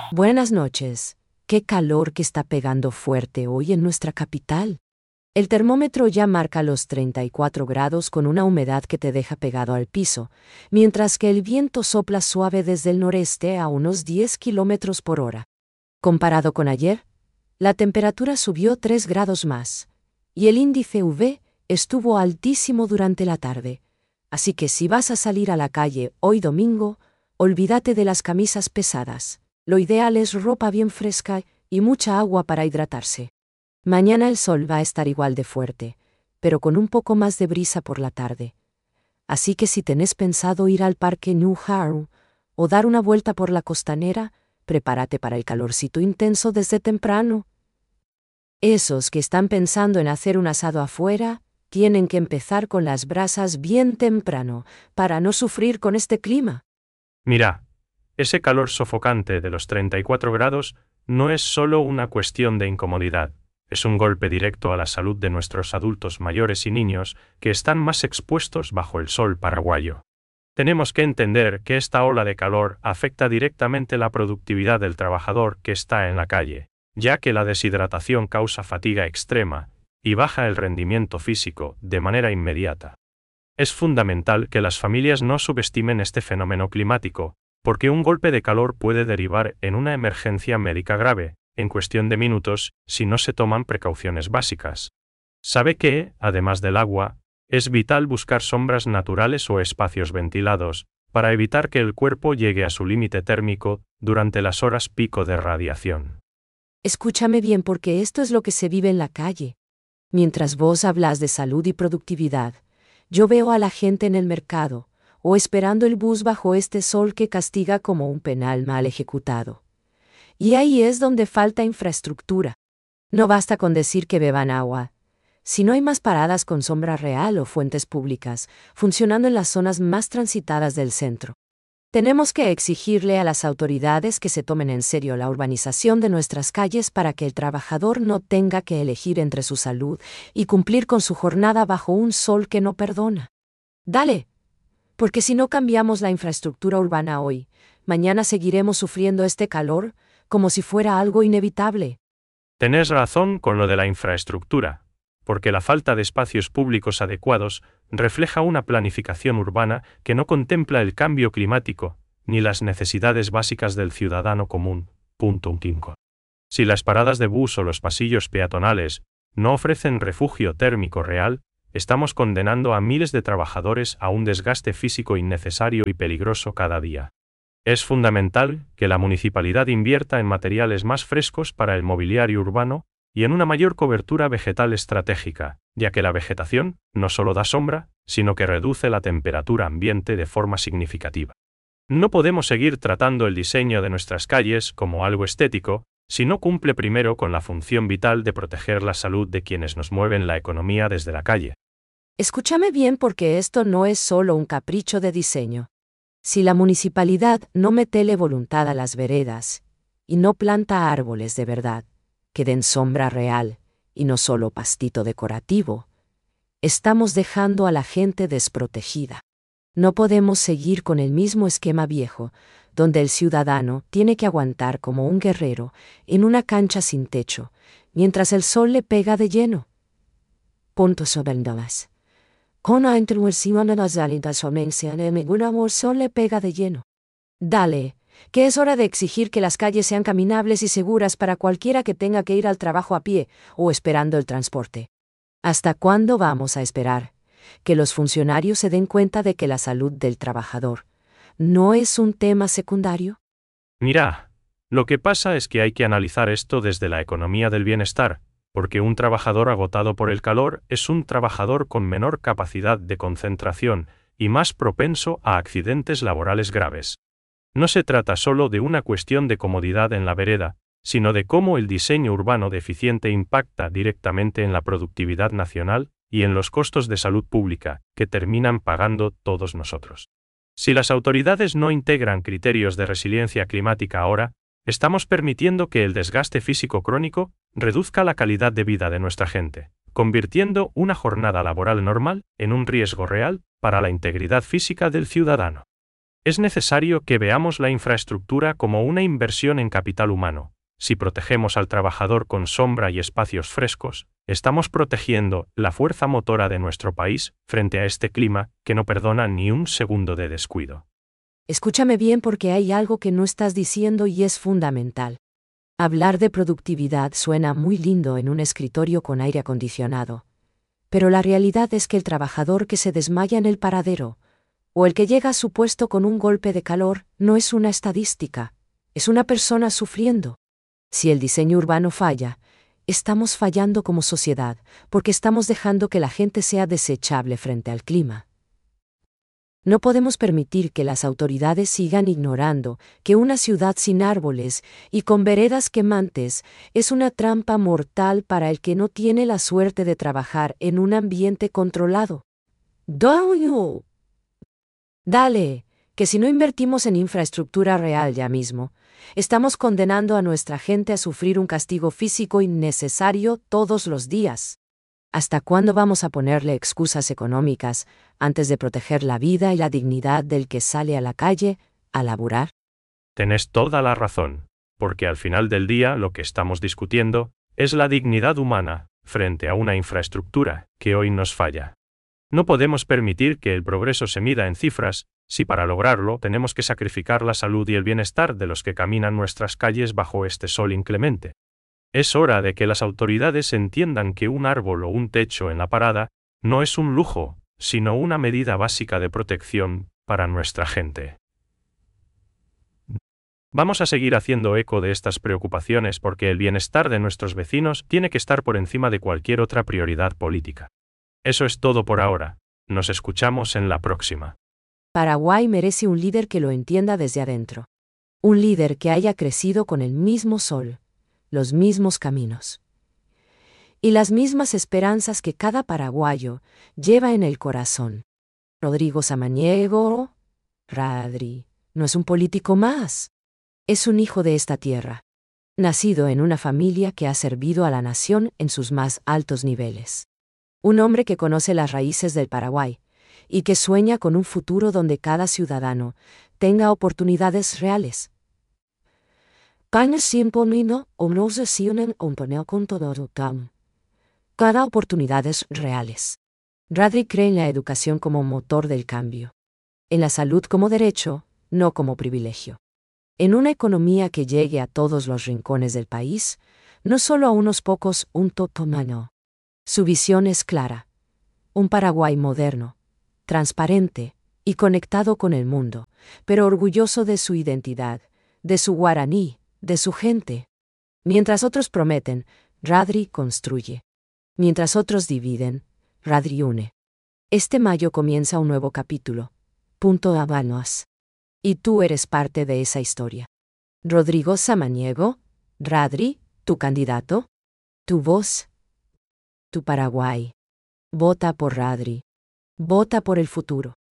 Buenas noches. Qué calor que está pegando fuerte hoy en nuestra capital. El termómetro ya marca los 34 grados con una humedad que te deja pegado al piso, mientras que el viento sopla suave desde el noreste a unos 10 kilómetros por hora. Comparado con ayer, la temperatura subió 3 grados más, y el índice UV estuvo altísimo durante la tarde. Así que si vas a salir a la calle hoy domingo, olvídate de las camisas pesadas. Lo ideal es ropa bien fresca y mucha agua para hidratarse. Mañana el sol va a estar igual de fuerte, pero con un poco más de brisa por la tarde. Así que si tenés pensado ir al parque New Haru o dar una vuelta por la costanera, prepárate para el calorcito intenso desde temprano. Esos que están pensando en hacer un asado afuera, tienen que empezar con las brasas bien temprano, para no sufrir con este clima. Mira, ese calor sofocante de los 34 grados no es solo una cuestión de incomodidad, es un golpe directo a la salud de nuestros adultos mayores y niños que están más expuestos bajo el sol paraguayo. Tenemos que entender que esta ola de calor afecta directamente la productividad del trabajador que está en la calle, ya que la deshidratación causa fatiga extrema y baja el rendimiento físico de manera inmediata. Es fundamental que las familias no subestimen este fenómeno climático, porque un golpe de calor puede derivar en una emergencia médica grave, en cuestión de minutos, si no se toman precauciones básicas. Sabe que, además del agua, es vital buscar sombras naturales o espacios ventilados, para evitar que el cuerpo llegue a su límite térmico durante las horas pico de radiación. Escúchame bien porque esto es lo que se vive en la calle. Mientras vos hablas de salud y productividad, yo veo a la gente en el mercado, o esperando el bus bajo este sol que castiga como un penal mal ejecutado. Y ahí es donde falta infraestructura. No basta con decir que beban agua. Si no hay más paradas con sombra real o fuentes públicas, funcionando en las zonas más transitadas del centro. Tenemos que exigirle a las autoridades que se tomen en serio la urbanización de nuestras calles para que el trabajador no tenga que elegir entre su salud y cumplir con su jornada bajo un sol que no perdona. Dale. Porque si no cambiamos la infraestructura urbana hoy, mañana seguiremos sufriendo este calor como si fuera algo inevitable. Tenés razón con lo de la infraestructura, porque la falta de espacios públicos adecuados refleja una planificación urbana que no contempla el cambio climático ni las necesidades básicas del ciudadano común. Punto 5. Si las paradas de bus o los pasillos peatonales no ofrecen refugio térmico real, estamos condenando a miles de trabajadores a un desgaste físico innecesario y peligroso cada día. Es fundamental que la municipalidad invierta en materiales más frescos para el mobiliario urbano y en una mayor cobertura vegetal estratégica, ya que la vegetación no solo da sombra, sino que reduce la temperatura ambiente de forma significativa. No podemos seguir tratando el diseño de nuestras calles como algo estético, si no cumple primero con la función vital de proteger la salud de quienes nos mueven la economía desde la calle. Escúchame bien porque esto no es solo un capricho de diseño. Si la municipalidad no metele voluntad a las veredas y no planta árboles de verdad, que den sombra real y no solo pastito decorativo, estamos dejando a la gente desprotegida. No podemos seguir con el mismo esquema viejo, donde el ciudadano tiene que aguantar como un guerrero en una cancha sin techo, mientras el sol le pega de lleno. Punto sobre más. Con la intervención de las álidas ningún amor sol le pega de lleno. Dale, que es hora de exigir que las calles sean caminables y seguras para cualquiera que tenga que ir al trabajo a pie o esperando el transporte. ¿Hasta cuándo vamos a esperar? Que los funcionarios se den cuenta de que la salud del trabajador no es un tema secundario. Mira, lo que pasa es que hay que analizar esto desde la economía del bienestar, porque un trabajador agotado por el calor es un trabajador con menor capacidad de concentración y más propenso a accidentes laborales graves. No se trata solo de una cuestión de comodidad en la vereda, sino de cómo el diseño urbano deficiente impacta directamente en la productividad nacional y en los costos de salud pública, que terminan pagando todos nosotros. Si las autoridades no integran criterios de resiliencia climática ahora, estamos permitiendo que el desgaste físico crónico reduzca la calidad de vida de nuestra gente, convirtiendo una jornada laboral normal en un riesgo real para la integridad física del ciudadano. Es necesario que veamos la infraestructura como una inversión en capital humano. Si protegemos al trabajador con sombra y espacios frescos, estamos protegiendo la fuerza motora de nuestro país frente a este clima que no perdona ni un segundo de descuido. Escúchame bien porque hay algo que no estás diciendo y es fundamental. Hablar de productividad suena muy lindo en un escritorio con aire acondicionado. Pero la realidad es que el trabajador que se desmaya en el paradero, o el que llega a su puesto con un golpe de calor, no es una estadística, es una persona sufriendo. Si el diseño urbano falla, estamos fallando como sociedad, porque estamos dejando que la gente sea desechable frente al clima. No podemos permitir que las autoridades sigan ignorando que una ciudad sin árboles y con veredas quemantes es una trampa mortal para el que no tiene la suerte de trabajar en un ambiente controlado. Dale, que si no invertimos en infraestructura real ya mismo, estamos condenando a nuestra gente a sufrir un castigo físico innecesario todos los días. ¿Hasta cuándo vamos a ponerle excusas económicas antes de proteger la vida y la dignidad del que sale a la calle a laburar? Tenés toda la razón, porque al final del día lo que estamos discutiendo es la dignidad humana frente a una infraestructura que hoy nos falla. No podemos permitir que el progreso se mida en cifras, si para lograrlo tenemos que sacrificar la salud y el bienestar de los que caminan nuestras calles bajo este sol inclemente. Es hora de que las autoridades entiendan que un árbol o un techo en la parada no es un lujo, sino una medida básica de protección para nuestra gente. Vamos a seguir haciendo eco de estas preocupaciones porque el bienestar de nuestros vecinos tiene que estar por encima de cualquier otra prioridad política. Eso es todo por ahora. Nos escuchamos en la próxima. Paraguay merece un líder que lo entienda desde adentro. Un líder que haya crecido con el mismo sol, los mismos caminos y las mismas esperanzas que cada paraguayo lleva en el corazón. Rodrigo Samaniego, Radri, no es un político más. Es un hijo de esta tierra, nacido en una familia que ha servido a la nación en sus más altos niveles. Un hombre que conoce las raíces del Paraguay y que sueña con un futuro donde cada ciudadano tenga oportunidades reales. Cada oportunidades reales. Radri cree en la educación como motor del cambio. En la salud como derecho, no como privilegio. En una economía que llegue a todos los rincones del país, no solo a unos pocos, un totomano. Su visión es clara. Un Paraguay moderno, transparente y conectado con el mundo, pero orgulloso de su identidad, de su guaraní, de su gente. Mientras otros prometen, Radri construye. Mientras otros dividen, Radri une. Este mayo comienza un nuevo capítulo. Habanos. Y tú eres parte de esa historia. Rodrigo Samaniego, Radri, tu candidato, tu voz, tu Paraguay. Vota por Radri. Vota por el futuro.